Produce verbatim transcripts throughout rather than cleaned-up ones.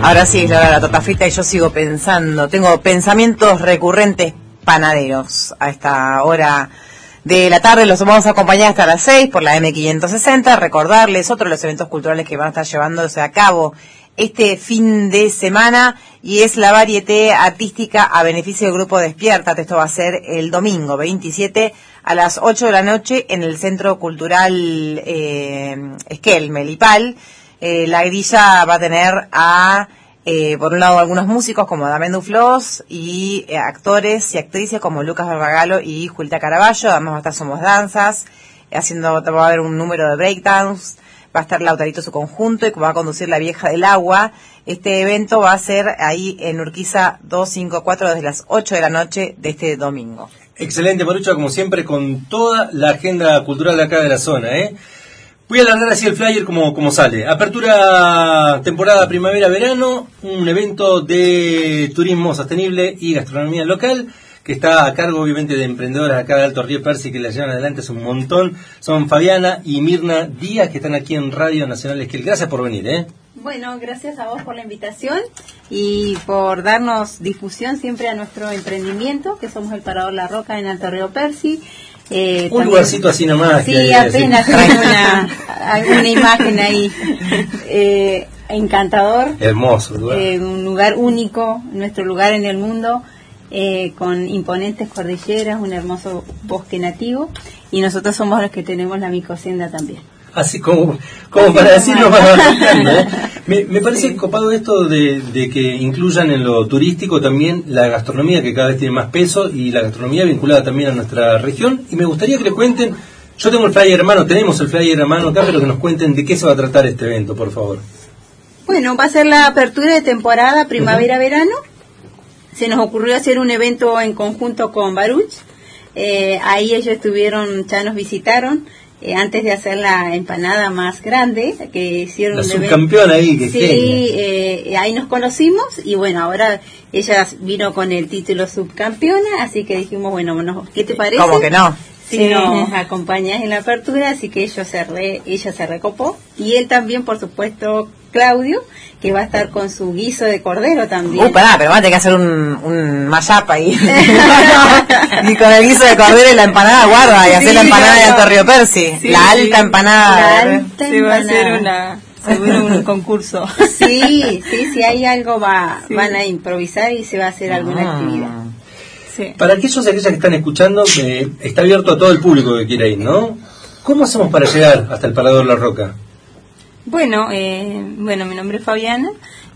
Ahora sí, la, la torta frita y yo sigo pensando, tengo pensamientos recurrentes panaderos a esta hora de la tarde. Los vamos a acompañar hasta las seis por la eme quinientos sesenta, recordarles otro de los eventos culturales que van a estar llevándose a cabo este fin de semana, y es la varieté artística a beneficio del Grupo Despiértate. Esto va a ser el domingo veintisiete a las ocho de la noche en el Centro Cultural eh, Esquel, Melipal. Eh, la grilla va a tener a, eh, por un lado, algunos músicos como Damián Duflos y eh, actores y actrices como Lucas Barbagalo y Julieta Caraballo. Además va a estar Somos Danzas, eh, haciendo, va a haber un número de breakdowns, va a estar Lautarito su conjunto y va a conducir La Vieja del Agua. Este evento va a ser ahí en Urquiza doscientos cincuenta y cuatro desde las ocho de la noche de este domingo. Excelente, Marucha, como siempre, con toda la agenda cultural de acá de la zona, ¿eh? Voy a largar así el flyer como, como sale. Apertura temporada primavera-verano, un evento de turismo sostenible y gastronomía local, que está a cargo obviamente de emprendedoras acá de Alto Río Percy, que la llevan adelante, es un montón. Son Fabiana y Mirna Díaz, que están aquí en Radio Nacional Esquel. Gracias por venir, ¿eh? Bueno, gracias a vos por la invitación y por darnos difusión siempre a nuestro emprendimiento, que somos el Parador La Roca en Alto Río Percy. Eh, un también, lugarcito así nomás. Sí, apenas hay una, una imagen ahí. Eh, encantador. Hermoso lugar. Eh, un lugar único, nuestro lugar en el mundo, eh, con imponentes cordilleras, un hermoso bosque nativo, y nosotros somos los que tenemos la micosenda también. Así como, como para decirlo más bastante, ¿eh? me, me parece sí. copado esto de, de que incluyan en lo turístico también la gastronomía, que cada vez tiene más peso, y la gastronomía vinculada también a nuestra región. Y me gustaría que le cuenten, yo tengo el flyer hermano, tenemos el flyer hermano acá, pero que nos cuenten de qué se va a tratar este evento, por favor. Bueno, va a ser la apertura de temporada primavera-verano. Uh-huh. Se nos ocurrió hacer un evento en conjunto con Baruch. Eh, ahí ellos estuvieron, ya nos visitaron. Eh, antes de hacer la empanada más grande que hicieron, la subcampeona ahí, que sí, eh, ahí nos conocimos, y bueno, ahora ella vino con el título subcampeona, así que dijimos, bueno, bueno, ¿qué te parece? ¿Cómo que no? Si sí. Nos acompañás en la apertura, así que ella se, re, ella se recopó, y él también, por supuesto, Claudio, que va a estar con su guiso de cordero también. Uh, pará, pero va a tener que hacer un, un mashup ahí. Y con el guiso de cordero y la empanada, guarda, y sí, hacer la empanada no, de Alto Río Percy. Sí, la alta empanada. La alta Se empanada. Va a hacer una, seguro un concurso. Sí, sí, si hay algo va, sí. van a improvisar y se va a hacer alguna ah. actividad. Sí. Para aquellos y aquellas que están escuchando, eh, está abierto a todo el público que quiera ir, ¿no? ¿Cómo hacemos para llegar hasta el Parador La Roca? Bueno, eh, bueno, mi nombre es Fabiana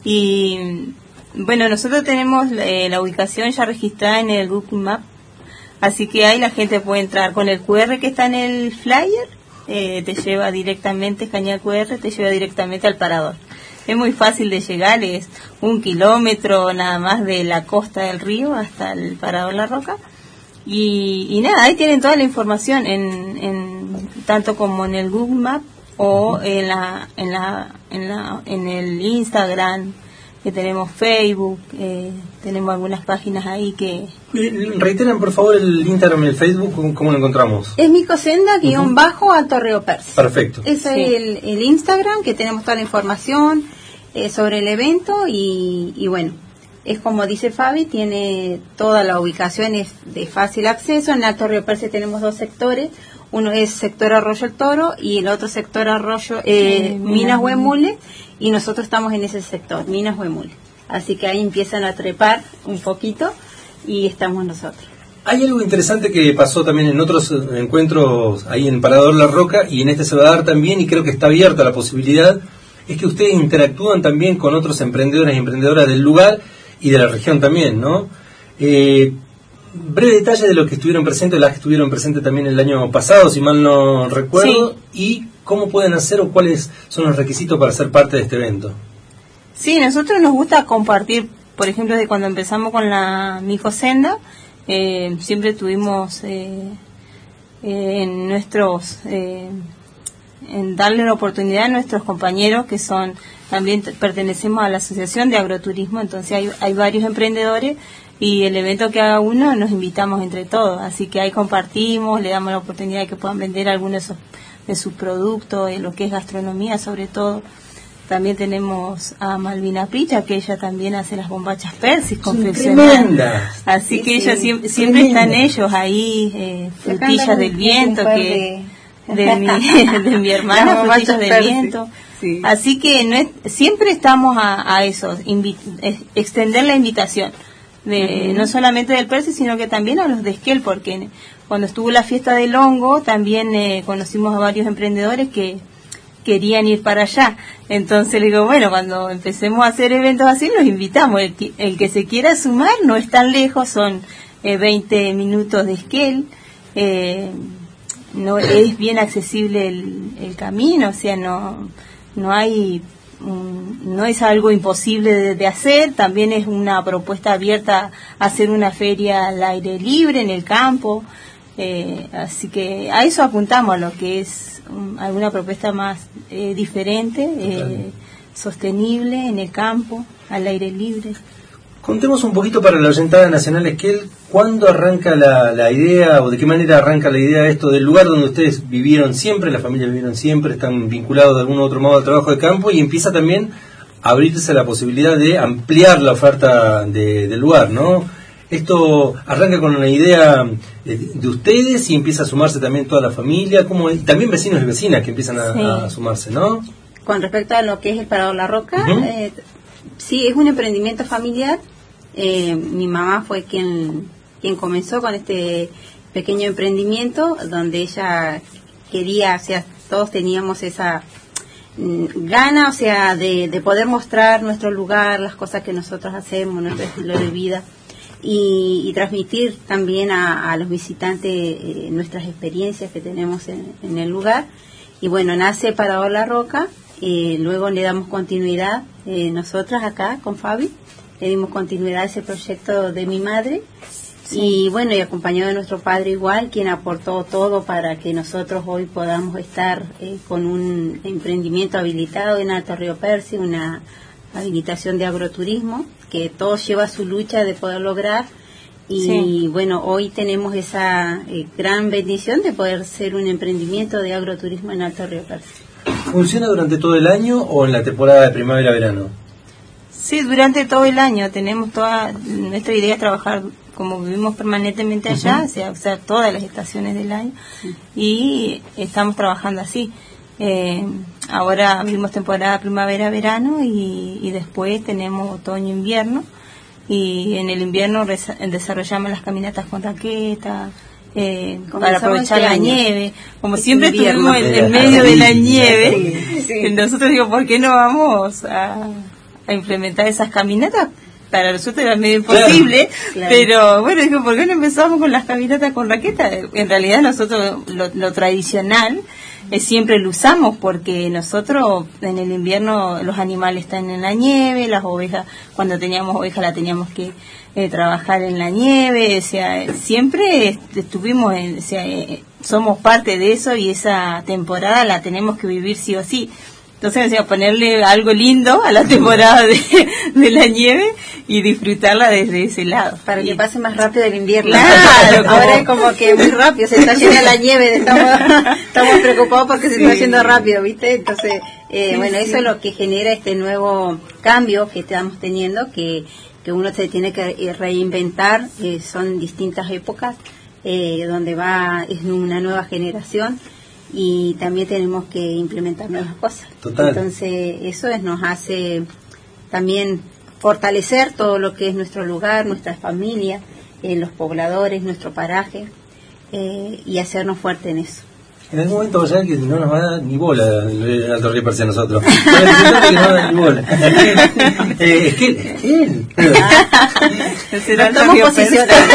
y bueno, nosotros tenemos eh, la ubicación ya registrada en el Google Maps, así que ahí la gente puede entrar con el cu erre que está en el flyer, eh, te lleva directamente, escanea el cu erre, te lleva directamente al parador. Es muy fácil de llegar, es un kilómetro nada más de la costa del río hasta el Parador La Roca. Y, y nada, ahí tienen toda la información, en, en tanto como en el Google Maps o en la, en la, en la, en el Instagram, que tenemos Facebook, eh, tenemos algunas páginas ahí que... Reiteran por favor el Instagram y el Facebook, ¿cómo, cómo lo encontramos? Es micosenda guión bajo Alto Río Percy. Perfecto. Ese sí. es el, el Instagram, que tenemos toda la información eh, sobre el evento, y, y bueno, es como dice Fabi, tiene toda la ubicación, es de fácil acceso. En Alto Río Percy tenemos dos sectores, uno es sector Arroyo El Toro y el otro sector Arroyo eh, sí, Minas Huemule, y nosotros estamos en ese sector, Minas Huemule. Así que ahí empiezan a trepar un poquito y estamos nosotros. Hay algo interesante que pasó también en otros encuentros ahí en Parador La Roca, y en este se va a dar también, y creo que está abierta la posibilidad, es que ustedes interactúan también con otros emprendedores y emprendedoras del lugar y de la región también, ¿no? Eh, breve detalle de los que estuvieron presentes, las que estuvieron presentes también el año pasado, si mal no recuerdo, sí. Y cómo pueden hacer o cuáles son los requisitos para ser parte de este evento. Sí, nosotros nos gusta compartir, por ejemplo, de cuando empezamos con la micosenda, eh, siempre tuvimos eh, eh, en nuestros, eh, en darle la oportunidad a nuestros compañeros que son, también pertenecemos a la Asociación de Agroturismo, entonces hay, hay varios emprendedores, y el evento que haga uno nos invitamos entre todos, así que ahí compartimos, le damos la oportunidad de que puedan vender algunos de, esos, de sus productos, de lo que es gastronomía sobre todo. también tenemos a Malvina Pricha, que ella también hace las bombachas Persis con tremenda. Así sí, que sí, ellos siempre, siempre están ellos ahí, eh, frutillas del viento, que de, de, mi, de mi hermana, frutillas del Persis. Viento. Sí. Así que no es, siempre estamos a, a eso, invi, es, extender la invitación, de, uh-huh. no solamente del Persis, sino que también a los de Esquel, porque cuando estuvo la fiesta del hongo, también eh, conocimos a varios emprendedores que querían ir para allá. Entonces le digo, bueno, cuando empecemos a hacer eventos así, los invitamos. El que, el que se quiera sumar no es tan lejos, son eh, veinte minutos de Esquel. Eh, no es bien accesible el, el camino, o sea, no no hay um, no es algo imposible de, de hacer. También es una propuesta abierta a hacer una feria al aire libre en el campo. Eh, así que a eso apuntamos, a lo que es um, alguna propuesta más eh, diferente, eh, sostenible en el campo, al aire libre. Contemos un poquito para la oyentada nacional, Esquel, ¿cuándo arranca la, la idea o de qué manera arranca la idea de esto del lugar donde ustedes vivieron siempre, las familias vivieron siempre, están vinculados de algún otro modo al trabajo de campo y empieza también a abrirse la posibilidad de ampliar la oferta de, del lugar, ¿no? Esto arranca con una idea de ustedes y empieza a sumarse también toda la familia, como y también vecinos y vecinas que empiezan a, sí. a sumarse, ¿no? Con respecto a lo que es el Parador La Roca, uh-huh. eh, sí, es un emprendimiento familiar. Eh, mi mamá fue quien quien comenzó con este pequeño emprendimiento, donde ella quería, o sea, todos teníamos esa mm, gana, o sea, de, de poder mostrar nuestro lugar, las cosas que nosotros hacemos, nuestro estilo de vida. Y, y transmitir también a, a los visitantes eh, nuestras experiencias que tenemos en, en el lugar. Y bueno, nace Parador La Roca, eh, luego le damos continuidad, eh, nosotras acá con Fabi, le dimos continuidad a ese proyecto de mi madre, sí. Y bueno, y acompañado de nuestro padre igual, quien aportó todo para que nosotros hoy podamos estar eh, con un emprendimiento habilitado en Alto Río Persis, una habilitación de agroturismo, que todo lleva su lucha de poder lograr y sí. Bueno, hoy tenemos esa eh, gran bendición de poder ser un emprendimiento de agroturismo en Alto Río Persis. ¿Funciona durante todo el año o en la temporada de primavera-verano? Sí, durante todo el año. Tenemos toda, nuestra idea es trabajar como vivimos permanentemente allá, uh-huh. o, sea, o sea, todas las estaciones del año, uh-huh. y estamos trabajando así. Eh, ahora vimos temporada primavera-verano y, y después tenemos otoño-invierno, y en el invierno res- desarrollamos las caminatas con raqueta, eh, para aprovechar la nieve. Como es siempre invierno. Estuvimos en, en medio de la nieve, sí, sí. Nosotros digo, ¿por qué no vamos a, a implementar esas caminatas? Para nosotros era medio imposible, claro, claro. Pero bueno, digo, ¿por qué no empezamos con las caminatas con raqueta? En realidad nosotros lo, lo tradicional eh, siempre lo usamos, porque nosotros en el invierno los animales están en la nieve, las ovejas, cuando teníamos ovejas la teníamos que eh, trabajar en la nieve, o sea, siempre estuvimos, en, o sea, eh, somos parte de eso, y esa temporada la tenemos que vivir sí o sí. Entonces, o sea, ponerle algo lindo a la temporada de, de la nieve y disfrutarla desde ese lado. Para que pase más rápido el invierno. Claro, como... ahora es como que muy rápido, se está yendo la nieve, estamos, estamos preocupados porque se sí. está yendo rápido, ¿viste? Entonces, eh, sí, bueno, sí. eso es lo que genera este nuevo cambio que estamos teniendo, que, que uno se tiene que reinventar, eh, son distintas épocas, eh, donde va, es una nueva generación. Y también tenemos que implementar nuevas cosas. Total. Entonces eso es, nos hace también fortalecer todo lo que es nuestro lugar, nuestra familia, eh, los pobladores, nuestro paraje, eh, y hacernos fuertes en eso. En algún momento va a ser que no nos va a dar ni bola el Alto Río Persis a nosotros. Que no va a dar ni bola. eh, es que él. No estamos posicionados.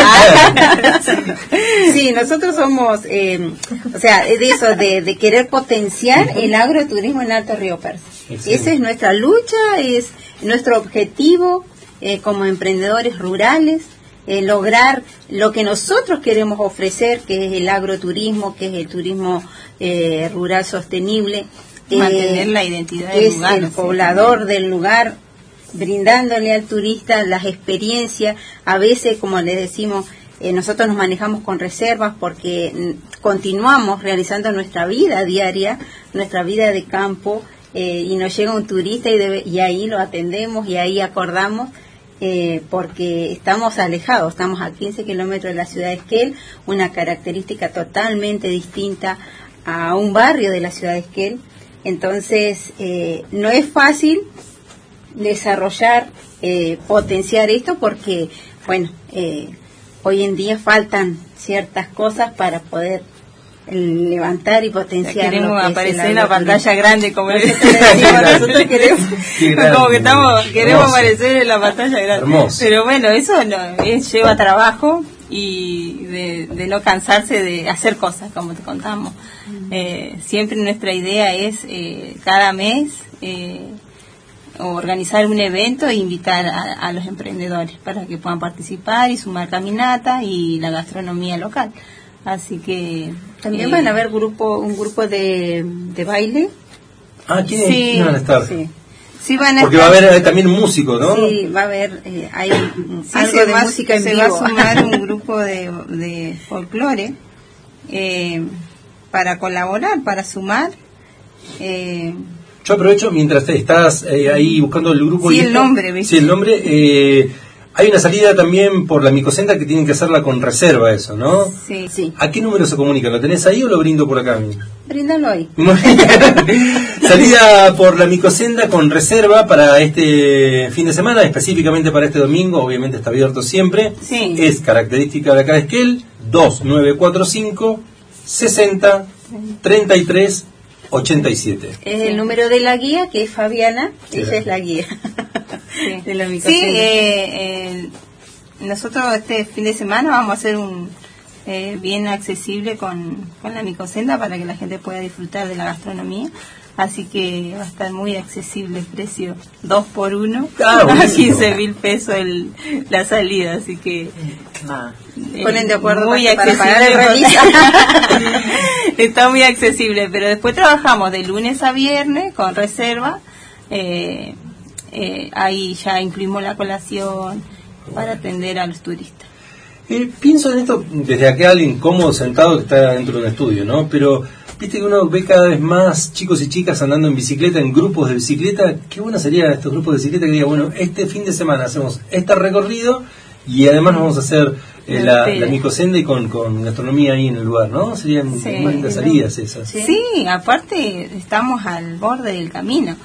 Sí, nosotros somos, eh, o sea, de eso, de, de querer potenciar el agroturismo en Alto Río Persis. Esa es nuestra lucha, es nuestro objetivo eh, como emprendedores rurales. Eh, lograr lo que nosotros queremos ofrecer, que es el agroturismo, que es el turismo eh, rural sostenible, mantener eh, la identidad del es lugar, el poblador del lugar, brindándole al turista las experiencias. A veces, como les decimos, eh, nosotros nos manejamos con reservas porque continuamos realizando nuestra vida diaria, nuestra vida de campo, eh, y nos llega un turista y, debe, y ahí lo atendemos y ahí acordamos, eh, porque estamos alejados, estamos a quince kilómetros de la ciudad de Esquel, una característica totalmente distinta a un barrio de la ciudad de Esquel. Entonces, eh, no es fácil desarrollar, eh, potenciar esto porque, bueno, eh, hoy en día faltan ciertas cosas para poder levantar y potenciar. Queremos lo que aparecer es en la pantalla grande, como le nosotros, nosotros queremos, como que estamos, queremos aparecer en la pantalla grande. Hermoso. Pero bueno, eso no, es, lleva trabajo y de, de no cansarse de hacer cosas, como te contamos. Eh, siempre nuestra idea es eh, cada mes eh, organizar un evento e invitar a, a los emprendedores para que puedan participar y sumar caminata y la gastronomía local. Así que también eh, van a haber grupo, un grupo de, de baile. Ah, ¿quiénes sí, ¿quiénes van a estar? Sí. Sí van a Porque estar, va a haber eh, también un músico, ¿no? Sí, va a haber, eh, hay sí, algo se de va, música en se vivo. va a sumar un grupo de, de folclore eh, para colaborar, para sumar. Eh, Yo aprovecho mientras te estás eh, ahí buscando el grupo. Sí, y el esto, nombre, ¿viste? Sí, el nombre. Eh, hay una salida también por la micosenda que tienen que hacerla con reserva, eso, ¿no? sí, Sí, ¿A qué número se comunica? ¿Lo tenés ahí o lo brindo por acá? bríndalo ahí. Salida por la micosenda con reserva para este fin de semana, específicamente para este domingo, obviamente está abierto siempre. Sí. Es característica de acá de Esquel, dos nueve cuatro cinco, sesenta, treinta y tres, ochenta y siete. Es el número de la guía, que es Fabiana, Sí. ella es la guía. sí. De la Sí, micosenda. eh, eh, nosotros este fin de semana vamos a hacer un eh, bien accesible con, con la micosenda para que la gente pueda disfrutar de la gastronomía. Así que va a estar muy accesible el precio, dos por uno, Ah, a buenísimo. quince mil pesos el, la salida, así que eh, Ponen de acuerdo muy para, para pagar el accesible. remis. Está muy accesible, pero después trabajamos de lunes a viernes con reserva. Eh, eh, ahí ya incluimos la colación para atender a los turistas. Eh, pienso en esto desde acá, alguien cómodo sentado que está dentro de un estudio, ¿no? Pero viste que uno ve cada vez más chicos y chicas andando en bicicleta, en grupos de bicicleta. Qué bueno sería estos grupos de bicicleta que digan, bueno, este fin de semana hacemos este recorrido y además nos vamos a hacer eh, la, la micosenda y con, con gastronomía ahí en el lugar, ¿no? Serían Sí. lindas salidas esas. Sí. Sí, aparte estamos al borde del camino.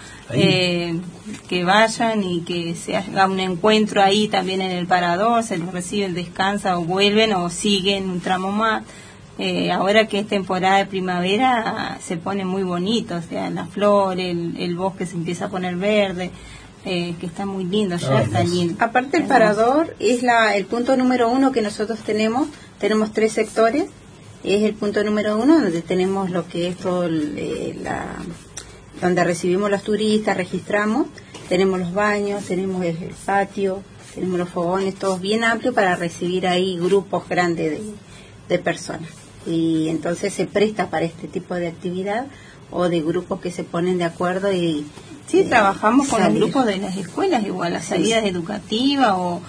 Eh, que vayan y que se haga un encuentro ahí también en el parador, se los reciben, descansan o vuelven o siguen un tramo más. Eh, ahora que es temporada de primavera se pone muy bonito, o sea, la flor, el, el bosque se empieza a poner verde, eh, que está muy lindo, ya Ah, está hermoso. lindo. Aparte el Hermoso. parador es la el punto número uno que nosotros tenemos, tenemos tres sectores, es el punto número uno donde tenemos lo que es todo el, eh, la donde recibimos los turistas, registramos, tenemos los baños, tenemos el, el patio, tenemos los fogones, todos bien amplios para recibir ahí grupos grandes de, de personas. Y entonces se presta para este tipo de actividad o de grupos que se ponen de acuerdo y Sí, eh, trabajamos con salir. los grupos de las escuelas, igual las Sí. salidas educativas o,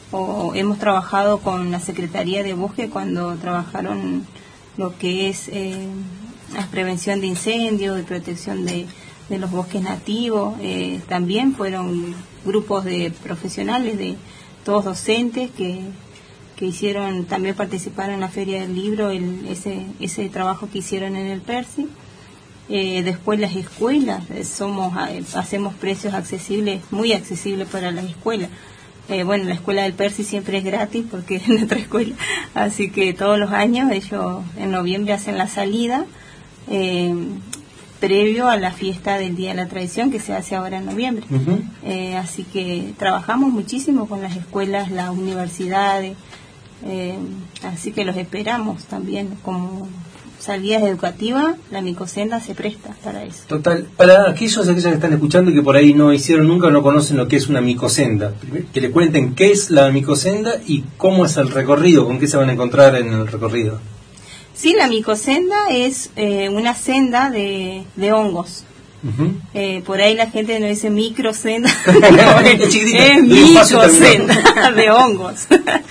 o hemos trabajado con la Secretaría de Bosque cuando trabajaron lo que es eh, la prevención de incendios, de protección de, de los bosques nativos. Eh, también fueron grupos de profesionales, de todos docentes que, que hicieron, también participaron en la Feria del Libro, el, ese, ese trabajo que hicieron en el Percy. Eh, después las escuelas, eh, somos eh, hacemos precios accesibles, muy accesibles para las escuelas. Eh, bueno, la escuela del Percy siempre es gratis porque es nuestra escuela, así que todos los años ellos en noviembre hacen la salida eh, previo a la fiesta del Día de la Tradición que se hace ahora en noviembre. Ujú. Eh, así que trabajamos muchísimo con las escuelas, las universidades, eh, así que los esperamos también como salidas educativas. La micosenda se presta para eso. Total, para aquellos aquellas que están escuchando y que por ahí no hicieron nunca o no conocen lo que es una micosenda, que le cuenten qué es la micosenda y cómo es el recorrido, con qué se van a encontrar en el recorrido. Sí, la micosenda es eh, una senda de, de hongos. Ujú. Eh, por ahí la gente no dice microsenda, Es chiquitita, es de un paso micosenda de hongos.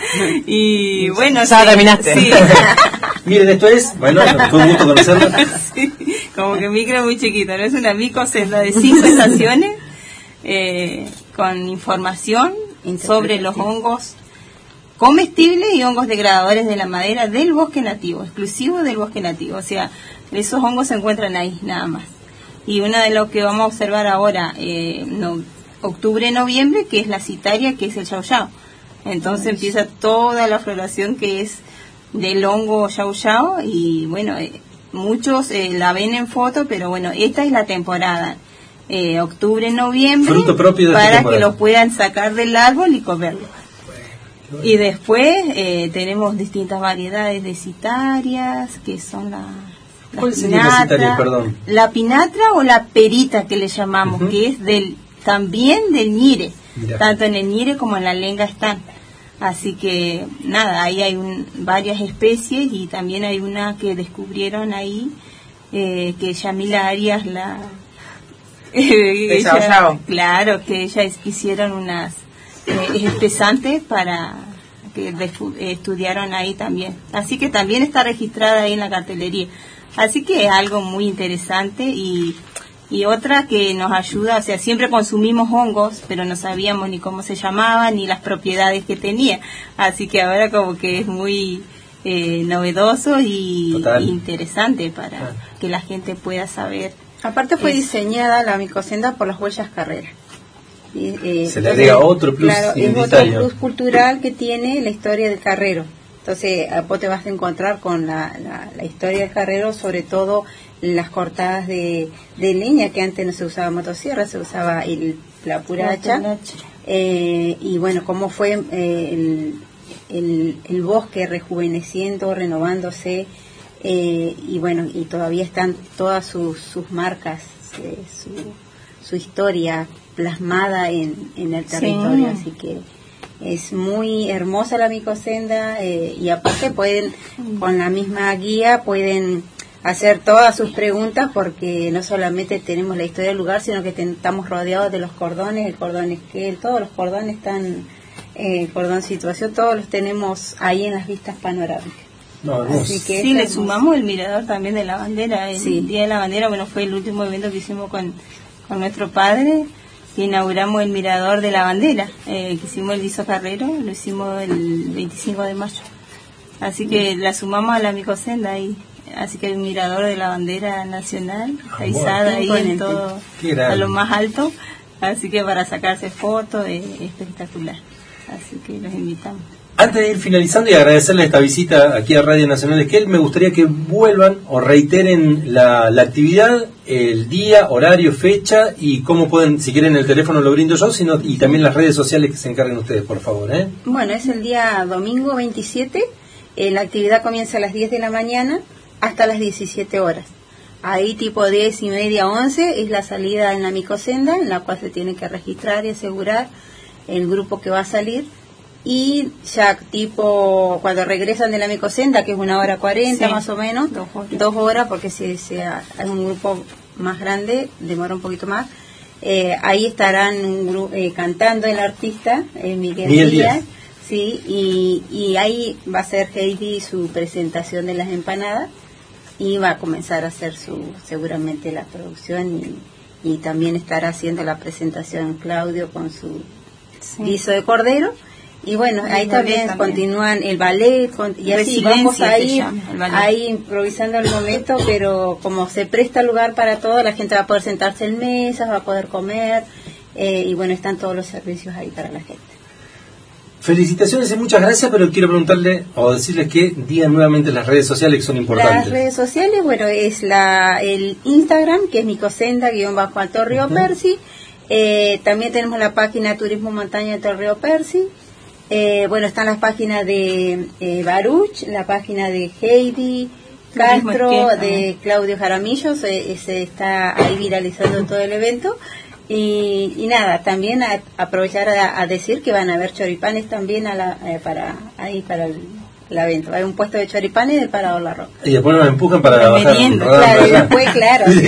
Y bueno, Ya sí, terminaste. sí. Miren, esto es, bueno, fue un gusto conocerlos. Sí, como que micro muy chiquito, ¿no? Es una microsenda de cinco estaciones eh, con información sobre los hongos comestibles y hongos degradadores de la madera del bosque nativo, exclusivo del bosque nativo. O sea, esos hongos se encuentran ahí, nada más. Y una de lo que vamos a observar ahora, eh, no, octubre, noviembre, que es la citaria, que es el yauyao. Entonces empieza toda la floración que es del hongo yauyao y bueno, eh, muchos eh, la ven en foto, pero bueno, esta es la temporada. Eh, octubre, noviembre, fruto propio de para que lo puedan sacar del árbol y comerlo. Y después eh, tenemos distintas variedades de citarias, que son la, la ¿Cuál sería la citaria, perdón? La pinatra o la perita que le llamamos, uh-huh. que es del también del ñire. Mirá. Tanto en el ñire como en la lenga están. Así que nada, ahí hay un, varias especies y también hay una que descubrieron ahí, eh, que Yamila Arias la... Eh, ella, claro, que ellas hicieron unas eh, espesantes para que de, estudiaron ahí también. Así que también está registrada ahí en la cartelería. Así que es algo muy interesante y, y otra que nos ayuda, o sea, siempre consumimos hongos, pero no sabíamos ni cómo se llamaban ni las propiedades que tenía. Así que ahora como que es muy eh, novedoso y Total. interesante para ah. que la gente pueda saber. Aparte fue es, diseñada la micosenda por las huellas carreras. Y, eh, se le agrega otro plus claro, es otro plus cultural que tiene la historia del carrero. Entonces vos te vas a encontrar con la, la, la historia del carrero, sobre todo las cortadas de, de leña, que antes no se usaba motosierra, se usaba el, la pura hacha. Eh, y bueno, cómo fue eh, el, el, el bosque rejuveneciendo, renovándose. Eh, y bueno, y todavía están todas sus, sus marcas, eh, su, su historia plasmada en, en el territorio, sí. Así que es muy hermosa la micosenda eh, y aparte pueden, con la misma guía, pueden hacer todas sus preguntas porque no solamente tenemos la historia del lugar, sino que ten, estamos rodeados de los cordones, el cordón esquel, todos los cordones están, eh, el cordón situación, todos los tenemos ahí en las vistas panorámicas. No, Así que sí, le sumamos el mirador también de la bandera. El sí. Día de la Bandera, bueno, fue el último evento que hicimos con, con nuestro padre. Inauguramos el mirador de la bandera, eh, que hicimos el Lizo Carrero, lo hicimos el veinticinco de mayo. Así que la sumamos a la micosenda ahí. Así que el mirador de la bandera nacional, ah, izada ahí en todo, a lo más alto. Así que para sacarse fotos es espectacular. Así que los invitamos. Antes de ir finalizando y agradecerle esta visita aquí a Radio Nacional Esquel, me gustaría que vuelvan o reiteren la, la actividad, el día, horario, fecha y cómo pueden, si quieren el teléfono lo brindo yo, sino y también las redes sociales que se encarguen ustedes, por favor. ¿eh? Bueno, es el día domingo veintisiete, eh, la actividad comienza a las diez de la mañana hasta las diecisiete horas. Ahí tipo diez y media, once es la salida en la micosenda, en la cual se tiene que registrar y asegurar el grupo que va a salir. Y ya tipo cuando regresan de la micosenda, que es una hora cuarenta sí, más o menos, dos horas, dos horas porque si, si hay un grupo más grande, demora un poquito más, eh, ahí estarán un gru- eh, cantando el artista, eh, Miguel, Miguel Díaz, Díaz, sí, y, y ahí va a hacer Heidi su presentación de las empanadas y va a comenzar a hacer su seguramente la producción y, y también estará haciendo la presentación Claudio con su sí. guiso de cordero. Y bueno, ahí también, también continúan el ballet con, y así vamos a ir ahí improvisando al momento, pero como se presta lugar para todo, la gente va a poder sentarse en mesas, va a poder comer eh, y bueno, están todos los servicios ahí para la gente. Felicitaciones y muchas gracias, pero quiero preguntarle o decirles que digan nuevamente las redes sociales que son importantes. Las redes sociales, bueno, es la el Instagram, que es micosenda-alto río uh-huh. Percy. Eh, también tenemos la página Turismo Montaña Alto Río Percy. Eh, bueno, están las páginas de eh, Baruch, la página de Heidi Castro, de Claudio Jaramillo, se, se está ahí viralizando todo el evento. Y, y nada, también a, aprovechar a, a decir que van a haber choripanes también a la, eh, para ahí para el, el evento. Hay un puesto de choripanes del Parador La Roca. Y después nos empujan para bajar. Claro, y después, claro, sí.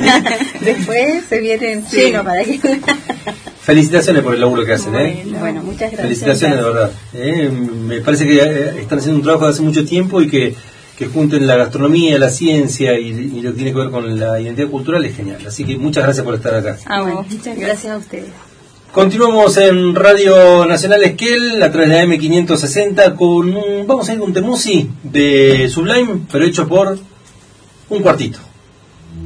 Después se vienen sí. llenos para que... Felicitaciones por el laburo que hacen, ¿eh? Bueno, bueno, muchas gracias. Felicitaciones de verdad. ¿eh? Me parece que están haciendo un trabajo de hace mucho tiempo y que que junten la gastronomía, la ciencia y, y lo que tiene que ver con la identidad cultural es genial. Así que muchas gracias por estar acá. Ah, Bueno, bueno, muchas gracias a ustedes. Continuamos en Radio Nacional Esquel, a través de la M quinientos sesenta, con un, vamos a ir con un temusi de Sublime, pero hecho por un cuartito.